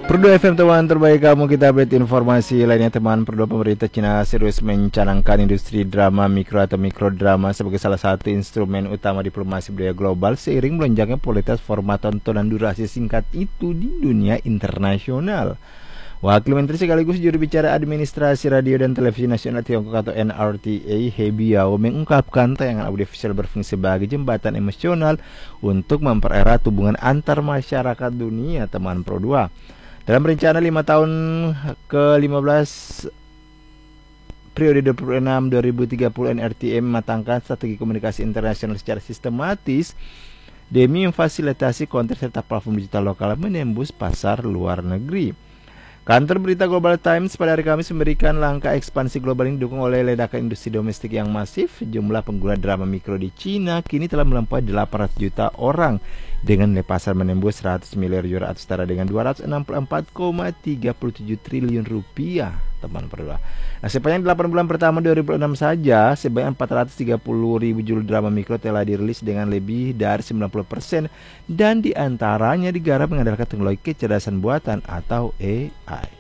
Perdu FM teman terbaik kamu, kita update informasi lainnya teman. Perdu pemerintah Cina serius mencanangkan industri drama mikro atau mikrodrama sebagai salah satu instrumen utama diplomasi budaya global seiring melonjaknya kualitas format tontonan durasi singkat itu di dunia internasional. Wakil Menteri sekaligus juru bicara Administrasi Radio dan Televisi Nasional Tiongkok atau NRTA, He Biao, mengungkapkan tayangan audiovisual berfungsi sebagai jembatan emosional untuk mempererat hubungan antar masyarakat dunia teman Pro 2. Dalam rencana 5 tahun ke-15 periode 2026-2030, NRTA mematangkan strategi komunikasi internasional secara sistematis demi memfasilitasi konten serta platform digital lokal menembus pasar luar negeri. Kantor berita Global Times pada hari Kamis memberikan langkah ekspansi global ini didukung oleh ledakan industri domestik yang masif. Jumlah pengguna drama mikro di Cina kini telah melampaui 800 juta orang dengan nilai pasar menembus 100 miliar euro atau setara dengan 264,37 triliun rupiah, teman berdua. Nah, sepanjang 8 bulan pertama 2006 saja, sebanyak 430 ribu judul drama mikro telah dirilis dengan lebih dari 90% dan diantaranya digarap mengandalkan teknologi kecerdasan buatan atau AI.